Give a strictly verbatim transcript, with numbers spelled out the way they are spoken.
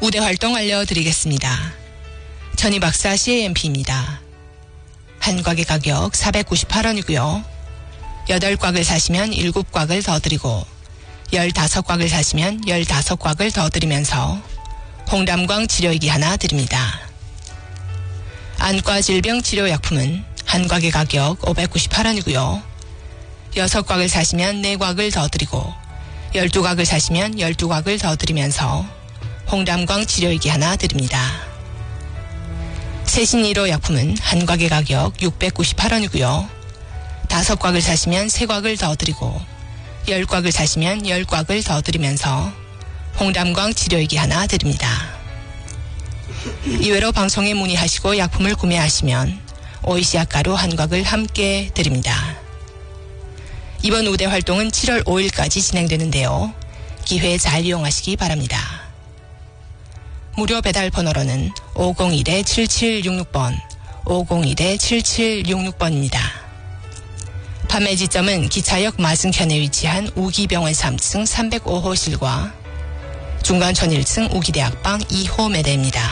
우대 활동 알려드리겠습니다. 전희박사 씨에이엠피입니다. 한 곽의 가격 사백구십팔 원이고요. 여덟 곽을 사시면 일곱 곽을 더 드리고 열다섯 곽을 사시면 열다섯 곽을 더 드리면서 홍담광 치료기기 하나 드립니다. 안과 질병 치료약품은 한 곽의 가격 오백구십팔 원이고요. 여섯 곽을 사시면 네 곽을 더 드리고 열두 곽을 사시면 열두 곽을 더 드리면서 홍담광 치료기기 하나 드립니다. 세신 일 호 약품은 한 곽의 가격 육백구십팔 원이고요. 다섯 곽을 사시면 세 곽을 더 드리고 열 곽을 사시면 열 곽을 더 드리면서 홍담광 치료기기 하나 드립니다. 이외로 방송에 문의하시고 약품을 구매하시면 오이씨 약가루 한 곽을 함께 드립니다. 이번 우대 활동은 칠월 오일까지 진행되는데요. 기회 잘 이용하시기 바랍니다. 무료 배달 번호로는 오공일 칠칠육육 번, 오공일 칠칠육육 번입니다. 판매 지점은 기차역 맞은편에 위치한 우기병원 삼 층 삼백오 호실과 중간촌 일 층 우기대학방 이 호 매대입니다.